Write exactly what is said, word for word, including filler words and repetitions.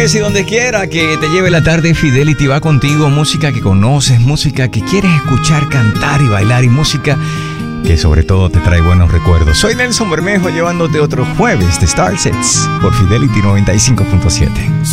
lugares y donde quiera que te lleve la tarde, Fidelity va contigo. Música que conoces, música que quieres escuchar, cantar y bailar, y música que sobre todo te trae buenos recuerdos. Soy Nelson Bermejo, llevándote otro jueves de Star Sets por Fidelity noventa y cinco punto siete.